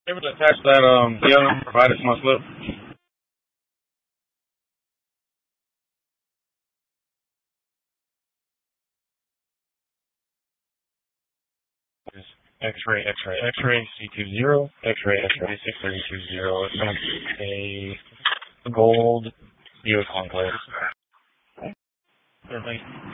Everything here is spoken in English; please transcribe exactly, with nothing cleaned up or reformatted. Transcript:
Able to attach that um deal provided to my slip. Is X-ray, X-ray, X-ray, C two zero, X-ray, X-ray, six thirty two zero. It's gonna be a gold Buick Enclave. Certainly.